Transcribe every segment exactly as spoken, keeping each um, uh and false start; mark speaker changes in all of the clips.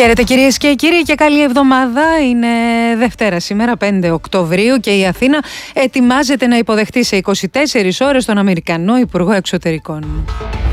Speaker 1: Χαίρετε κυρίες και κύριοι και καλή εβδομάδα. Είναι Δευτέρα σήμερα, πέντε Οκτωβρίου, και η Αθήνα ετοιμάζεται να υποδεχτεί σε είκοσι τέσσερις ώρες τον Αμερικανό Υπουργό Εξωτερικών.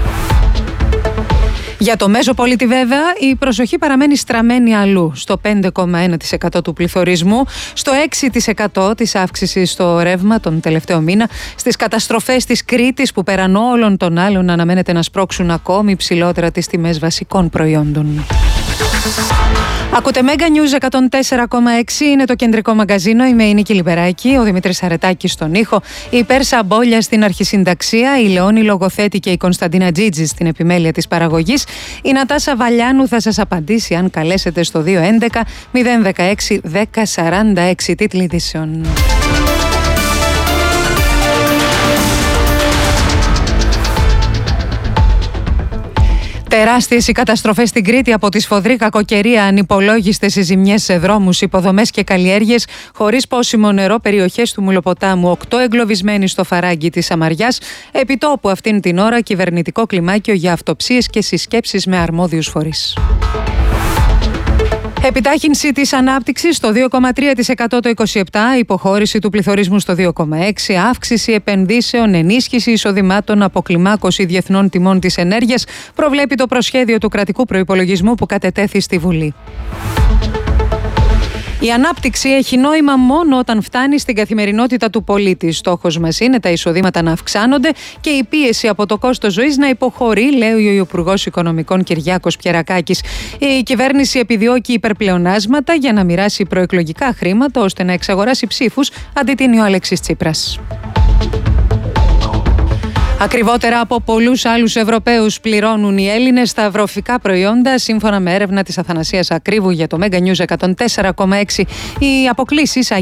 Speaker 1: Για το μέσο πολίτη βέβαια η προσοχή παραμένει στραμμένη αλλού, στο πέντε κόμμα ένα τοις εκατό του πληθωρισμού, στο έξι τοις εκατό της αύξησης στο ρεύμα τον τελευταίο μήνα, στις καταστροφές της Κρήτης που πέραν όλων των άλλων αναμένεται να σπρώξουν ακόμη ψηλότερα τις τιμές βασικών προϊόντων. Ακούτε Mega News εκατόν τέσσερα κόμμα έξι, είναι το κεντρικό μαγκαζίνο. Είμαι η Νίκη Λιμπεράκη, ο Δημήτρης Αρετάκης στον ήχο, η Πέρσα Μπόλια στην αρχισυνταξία, η Λεόνη Λογοθέτη και η Κωνσταντίνα Τζίτζη στην επιμέλεια της παραγωγής. Η Νατάσα Βαλιάνου θα σας απαντήσει αν καλέσετε στο δύο έντεκα μηδέν δεκαέξι δέκα σαράντα έξι. Τίτλοι ειδήσεων. Τεράστιες οι καταστροφές στην Κρήτη, από τη σφοδρή κακοκαιρία, ανυπολόγιστες οι ζημιές σε δρόμους, υποδομές και καλλιέργειες, χωρίς πόσιμο νερό, περιοχές του Μουλοποτάμου, οκτώ εγκλωβισμένοι στο φαράγγι της Σαμαριάς. Επιτόπου αυτήν την ώρα κυβερνητικό κλιμάκιο για αυτοψίες και συσκέψεις με αρμόδιους φορείς. Επιτάχυνση της ανάπτυξης στο δύο κόμμα τρία τοις εκατό το είκοσι επτά, υποχώρηση του πληθωρισμού στο δύο κόμμα έξι τοις εκατό, αύξηση επενδύσεων, ενίσχυση εισοδημάτων, αποκλιμάκωση διεθνών τιμών της ενέργειας, προβλέπει το προσχέδιο του κρατικού προϋπολογισμού που κατετέθη στη Βουλή. Η ανάπτυξη έχει νόημα μόνο όταν φτάνει στην καθημερινότητα του πολίτη. Στόχος μας είναι τα εισοδήματα να αυξάνονται και η πίεση από το κόστος ζωής να υποχωρεί, λέει ο Υπουργός Οικονομικών Κυριάκος Πιερακάκης. Η κυβέρνηση επιδιώκει υπερπλεονάσματα για να μοιράσει προεκλογικά χρήματα ώστε να εξαγοράσει ψήφους, αντιτείνει ο Αλέξης Τσίπρας. Ακριβότερα από πολλούς άλλους Ευρωπαίους πληρώνουν οι Έλληνες στα αγροφικά προϊόντα, σύμφωνα με έρευνα της Αθανασίας Ακρίβου για το Mega News εκατόν τέσσερα κόμμα έξι. Οι αποκλίσεις